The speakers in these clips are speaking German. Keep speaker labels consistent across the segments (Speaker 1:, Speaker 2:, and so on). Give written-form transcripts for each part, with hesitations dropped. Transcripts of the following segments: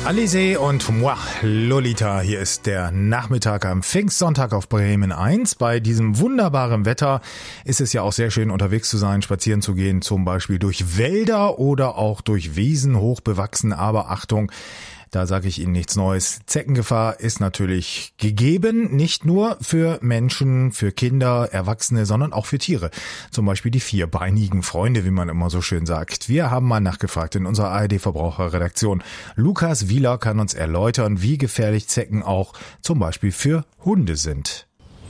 Speaker 1: Alizé und moi, Lolita. Hier ist der Nachmittag am Pfingstsonntag auf Bremen 1. Bei diesem wunderbaren Wetter ist es ja auch sehr schön, unterwegs zu sein, spazieren zu gehen, zum Beispiel durch Wälder oder auch durch Wiesen, hochbewachsen. Aber Achtung, da sage ich Ihnen nichts Neues. Zeckengefahr ist natürlich gegeben, nicht nur für Menschen, für Kinder, Erwachsene, sondern auch für Tiere. Zum Beispiel die vierbeinigen Freunde, wie man immer so schön sagt. Wir haben mal nachgefragt in unserer ARD-Verbraucherredaktion. Lukas Wieler kann uns erläutern, wie gefährlich Zecken auch zum Beispiel für Hunde sind.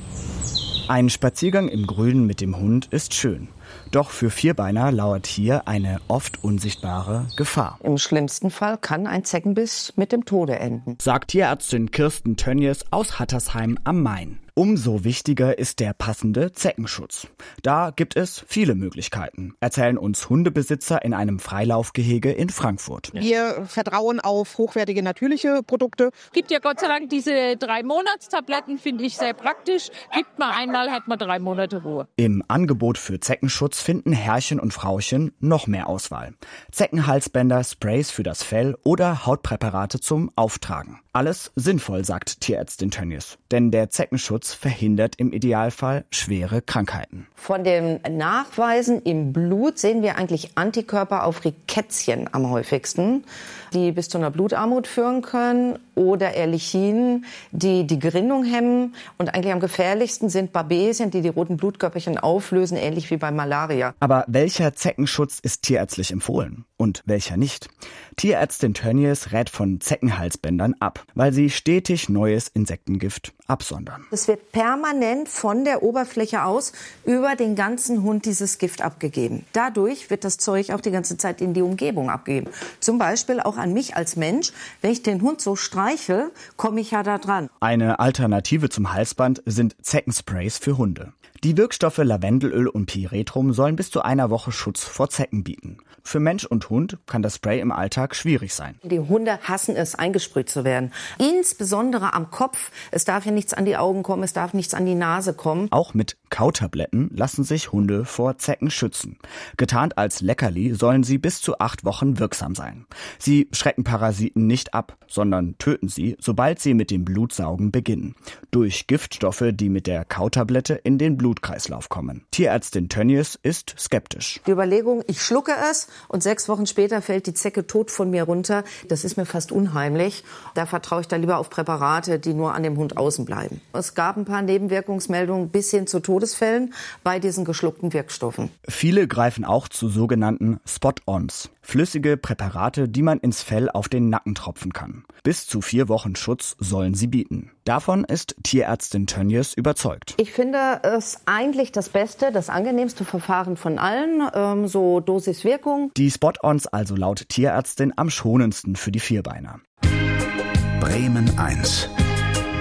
Speaker 2: Ein Spaziergang im Grünen mit dem Hund ist schön. Doch für Vierbeiner lauert hier eine oft unsichtbare Gefahr.
Speaker 3: Im schlimmsten Fall kann ein Zeckenbiss mit dem Tode enden,
Speaker 2: sagt Tierärztin Kirsten Tönjes aus Hattersheim am Main. Umso wichtiger ist der passende Zeckenschutz. Da gibt es viele Möglichkeiten, erzählen uns Hundebesitzer in einem Freilaufgehege in Frankfurt.
Speaker 4: Wir vertrauen auf hochwertige natürliche Produkte.
Speaker 5: Gibt ja Gott sei Dank diese 3-Monats-Tabletten, finde ich sehr praktisch. Gibt man einmal, hat man 3 Monate Ruhe.
Speaker 2: Im Angebot für Zeckenschutz finden Herrchen und Frauchen noch mehr Auswahl. Zeckenhalsbänder, Sprays für das Fell oder Hautpräparate zum Auftragen. Alles sinnvoll, sagt Tierärztin Tönjes. Denn der Zeckenschutz verhindert im Idealfall schwere Krankheiten.
Speaker 3: Von den Nachweisen im Blut sehen wir eigentlich Antikörper auf Rickettchen am häufigsten, die bis zu einer Blutarmut führen können, oder Ehrlichinen, die die Gerinnung hemmen. Und eigentlich am gefährlichsten sind Babesien, die die roten Blutkörperchen auflösen, ähnlich wie bei Malaria.
Speaker 2: Aber welcher Zeckenschutz ist tierärztlich empfohlen und welcher nicht? Tierärztin Tönjes rät von Zeckenhalsbändern ab, weil sie stetig neues Insektengift absondern.
Speaker 3: Es wird permanent von der Oberfläche aus über den ganzen Hund dieses Gift abgegeben. Dadurch wird das Zeug auch die ganze Zeit in die Umgebung abgegeben. Zum Beispiel auch an mich als Mensch. Wenn ich den Hund so streiche, komme ich ja da dran.
Speaker 2: Eine Alternative zum Halsband sind Zeckensprays für Hunde. Die Wirkstoffe Lavendelöl und Pyretrum sollen bis zu einer Woche Schutz vor Zecken bieten. Für Mensch und Hund kann das Spray im Alltag schwierig sein.
Speaker 3: Die Hunde hassen es, eingesprüht zu werden. Insbesondere am Kopf. Es darf ja nichts an die Augen kommen, es darf nichts an die Nase kommen.
Speaker 2: Auch mit Kautabletten lassen sich Hunde vor Zecken schützen. Getarnt als Leckerli sollen sie bis zu 8 Wochen wirksam sein. Sie schrecken Parasiten nicht ab, sondern töten sie, sobald sie mit dem Blutsaugen beginnen. Durch Giftstoffe, die mit der Kautablette in den Blutkreislauf kommen. Tierärztin Tönjes ist skeptisch.
Speaker 3: Die Überlegung, ich schlucke es und 6 Wochen später fällt die Zecke tot von mir runter, das ist mir fast unheimlich. Da vertraue ich dann lieber auf Präparate, die nur an dem Hund außen bleiben. Es gab ein paar Nebenwirkungsmeldungen bis hin zu Todesfällen bei diesen geschluckten Wirkstoffen.
Speaker 2: Viele greifen auch zu sogenannten Spot-ons. Flüssige Präparate, die man ins Fell auf den Nacken tropfen kann. Bis zu 4 Wochen Schutz sollen sie bieten. Davon ist Tierärztin Tönjes überzeugt.
Speaker 3: Ich finde es eigentlich das beste, das angenehmste Verfahren von allen, so Dosis-Wirkung.
Speaker 2: Die Spot-ons also laut Tierärztin am schonendsten für die Vierbeiner.
Speaker 6: Bremen 1